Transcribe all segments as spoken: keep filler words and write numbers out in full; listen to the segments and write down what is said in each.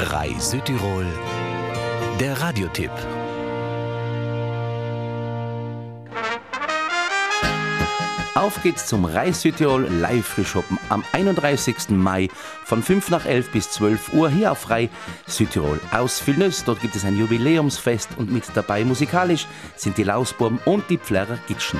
Rai Südtirol, der Radiotipp. Auf geht's zum Rai Südtirol Live-Frühschoppen am einunddreißigsten Mai von fünf nach elf bis zwölf Uhr hier auf Rai Südtirol aus Vilnös. Dort gibt es ein Jubiläumsfest und mit dabei musikalisch sind die Lausbuben und die Pflärrer Gitschen.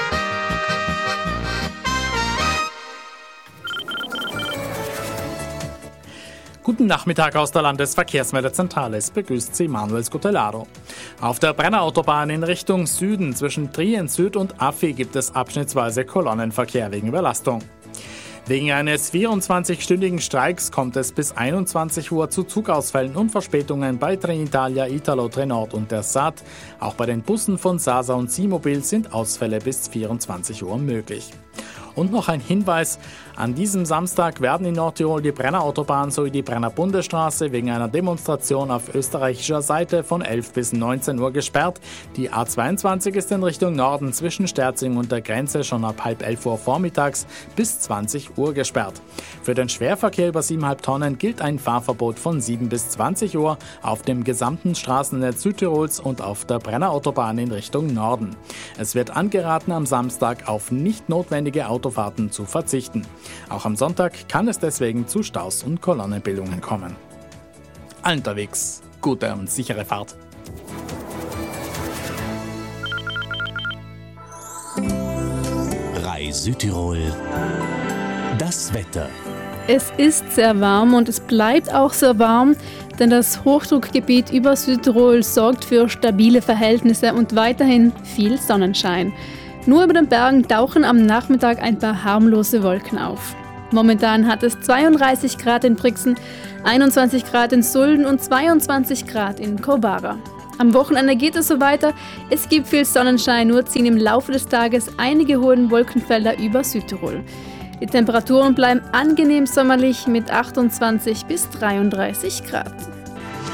Guten Nachmittag aus der Landesverkehrsmeldezentrale. Es begrüßt Sie Manuel Scutellaro. Auf der Brennerautobahn in Richtung Süden zwischen Trien Süd und Affi gibt es abschnittsweise Kolonnenverkehr wegen Überlastung. Wegen eines vierundzwanzigstündigen Streiks kommt es bis einundzwanzig Uhr zu Zugausfällen und Verspätungen bei Trenitalia, Italo, Trenord und der S A T. Auch bei den Bussen von Sasa und Simobil sind Ausfälle bis vierundzwanzig Uhr möglich. Und noch ein Hinweis, an diesem Samstag werden in Nordtirol die Brennerautobahn sowie die Brenner Bundesstraße wegen einer Demonstration auf österreichischer Seite von elf bis neunzehn Uhr gesperrt. Die A zweiundzwanzig ist in Richtung Norden zwischen Sterzing und der Grenze schon ab halb elf Uhr vormittags bis zwanzig Uhr gesperrt. Für den Schwerverkehr über sieben Komma fünf Tonnen gilt ein Fahrverbot von sieben bis zwanzig Uhr auf dem gesamten Straßennetz Südtirols und auf der Brennerautobahn in Richtung Norden. Es wird angeraten, am Samstag auf nicht notwendige Autofahrten zu verzichten. Auch am Sonntag kann es deswegen zu Staus und Kolonnenbildungen kommen. Allen unterwegs gute und sichere Fahrt. Rai Südtirol, das Wetter. Es ist sehr warm und es bleibt auch sehr warm, denn das Hochdruckgebiet über Südtirol sorgt für stabile Verhältnisse und weiterhin viel Sonnenschein. Nur über den Bergen tauchen am Nachmittag ein paar harmlose Wolken auf. Momentan hat es zweiunddreißig Grad in Brixen, einundzwanzig Grad in Sulden und zweiundzwanzig Grad in Kobara. Am Wochenende geht es so weiter. Es gibt viel Sonnenschein, nur ziehen im Laufe des Tages einige hohe Wolkenfelder über Südtirol. Die Temperaturen bleiben angenehm sommerlich mit achtundzwanzig bis dreiunddreißig Grad.